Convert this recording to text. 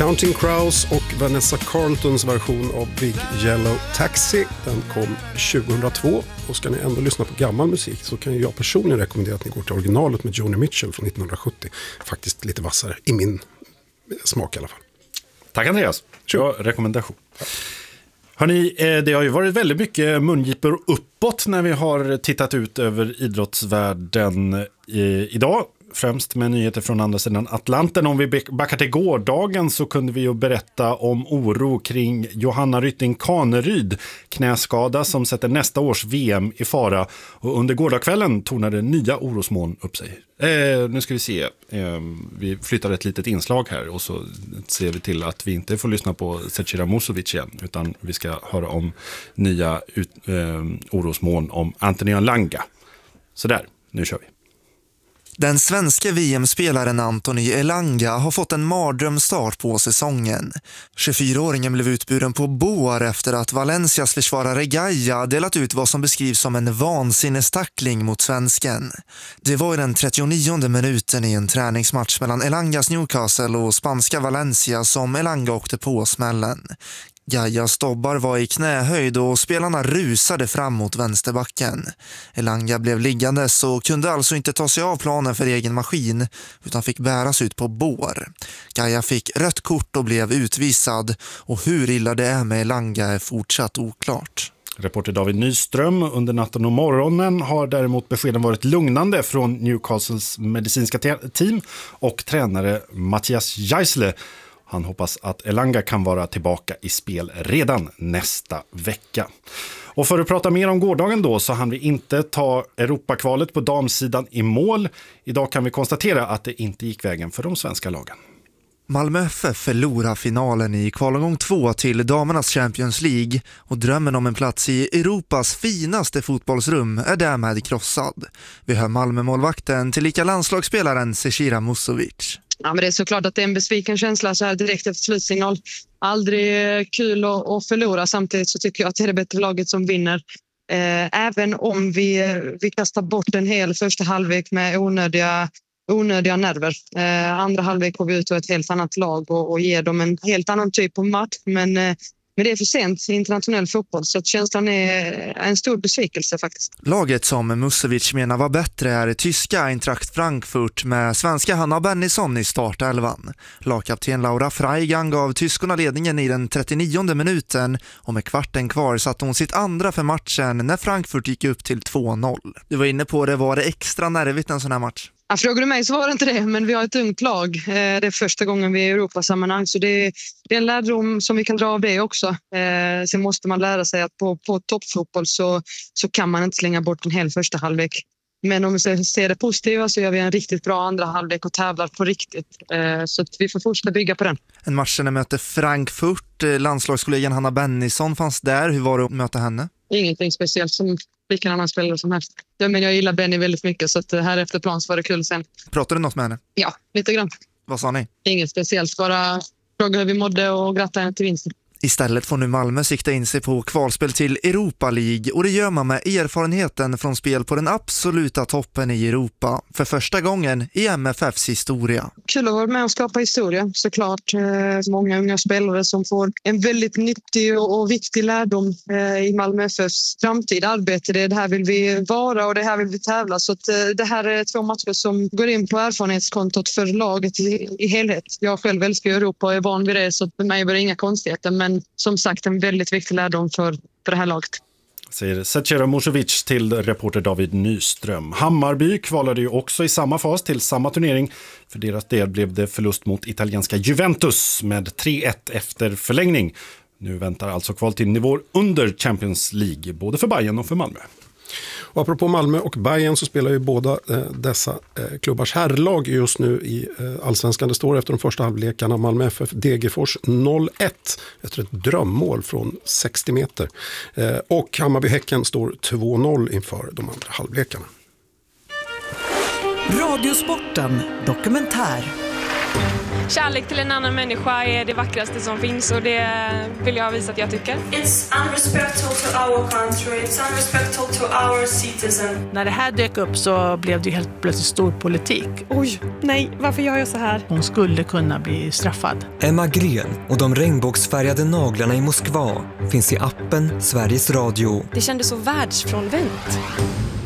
Counting Crows och Vanessa Carltons version av Big Yellow Taxi. Den kom 2002 och ska ni ändå lyssna på gammal musik så kan jag personligen rekommendera att ni går till originalet med Joni Mitchell från 1970. Faktiskt lite vassare i min smak i alla fall. Tack Andreas, bra rekommendation. Hörrni, det har ju varit väldigt mycket mungipor uppåt när vi har tittat ut över idrottsvärlden idag. Främst med nyheter från andra sidan Atlanten. Om vi backar till gårdagen så kunde vi ju berätta om oro kring Johanna Rytting Kaneryd, knäskada som sätter nästa års VM i fara. Och under gårdagskvällen tornade nya orosmoln upp sig. Nu ska vi se. Vi flyttar ett litet inslag här och så ser vi till att vi inte får lyssna på Zecira Musovic igen utan vi ska höra om nya orosmoln om Anthony Elanga. Så där, nu kör vi. Den svenska VM-spelaren Anthony Elanga har fått en mardrömstart på säsongen. 24-åringen blev utburen på Boar efter att Valencias försvarare Gaia delat ut vad som beskrivs som en vansinnestackling mot svensken. Det var i den 39:e minuten i en träningsmatch mellan Elangas Newcastle och spanska Valencia som Elanga åkte på smällen. Gaias dobbar var i knähöjd och spelarna rusade fram mot vänsterbacken. Elanga blev liggandes och kunde alltså inte ta sig av planen för egen maskin utan fick bäras ut på bår. Gaia fick rött kort och blev utvisad och hur illa det är med Elanga är fortsatt oklart. Reporter David Nyström under natten och morgonen har däremot beskeden varit lugnande från Newcastles medicinska team och tränare Mattias Geisle. Han hoppas att Elanga kan vara tillbaka i spel redan nästa vecka. Och för att prata mer om gårdagen då så hann vi inte ta Europakvalet på damsidan i mål. Idag kan vi konstatera att det inte gick vägen för de svenska lagen. Malmö FF förlorar finalen i kvalomgång 2 till damernas Champions League och drömmen om en plats i Europas finaste fotbollsrum är därmed krossad. Vi hör Malmö-målvakten tillika landslagsspelaren Zecira Musovic. Ja, men det är såklart att det är en besviken känsla så här direkt efter slutsignal. Aldrig kul att förlora, samtidigt så tycker jag att det är det bättre laget som vinner. Även om vi kastar bort en hel första halvlek med onödiga nerver. Andra halvlek går vi ut och ett helt annat lag och ger dem en helt annan typ av match. Men det är för sent i internationell fotboll så att känslan är en stor besvikelse faktiskt. Laget som Musovic menar var bättre är tyska Eintracht Frankfurt med svenska Hanna Bennison i startelvan. Lagkapten Laura Freigang gav tyskorna ledningen i den 39:e minuten och med kvarten kvar satte hon sitt andra för matchen när Frankfurt gick upp till 2-0. Du var inne på det, var det extra nervigt en sån här match? Ja, frågar du mig så var det inte det, men vi har ett ungt lag. Det är första gången vi är i Europasammanhang så det är en lärdom som vi kan dra av det också. Sen måste man lära sig att på toppfotboll så kan man inte slänga bort en hel första halvlek. Men om vi ser det positiva så gör vi en riktigt bra andra halvlek och tävlar på riktigt. Så att vi får fortsätta bygga på den. En match när möter Frankfurt, landslagskollegan Hanna Bennison fanns där. Hur var det att möta henne? Ingenting speciellt, som vilken annan spelare som helst. Men jag gillar Benny väldigt mycket så att här efter plan så var det kul sen. Pratade du något med henne? Ja, lite grann. Vad sa ni? Inget speciellt, bara fråga hur vi mådde och gratta henne till vinsten. Istället får nu Malmö sikta in sig på kvalspel till Europa League och det gör man med erfarenheten från spel på den absoluta toppen i Europa för första gången i MFFs historia. Kul att vara med och skapa historia, såklart. Många unga spelare som får en väldigt nyttig och viktig lärdom i Malmö FFs framtida arbete. Det här vill vi vara och det här vill vi tävla. Så att det här är 2 matcher som går in på erfarenhetskontot för laget i helhet. Jag själv älskar Europa och är van vid det så att för mig var det inga konstigheter. Men som sagt en väldigt viktig lärdom för det här laget. Säger Zecira Musovic till reporter David Nyström. Hammarby kvalade ju också i samma fas till samma turnering. För deras del blev det förlust mot italienska Juventus med 3-1 efter förlängning. Nu väntar alltså kval till nivåer under Champions League, både för Bayern och för Malmö. Och apropå Malmö och Bayern så spelar ju båda dessa klubbars herrlag just nu i allsvenskan. Det står efter de första halvlekarna Malmö FF Degerfors 0-1 efter ett drömmål från 60 meter. Och Hammarby-Häcken står 2-0 inför de andra halvlekarna. Radiosporten dokumentär. Kärlek till en annan människa är det vackraste som finns och det vill jag visa att jag tycker. It's unrespectful to our country, it's unrespectful to our citizen. När det här dök upp så blev det helt plötsligt stor politik. Oj, nej, varför gör jag så här? Hon skulle kunna bli straffad. Emma Gren och de regnbågsfärgade naglarna i Moskva finns i appen Sveriges Radio. Det kändes så världsfrånvänt.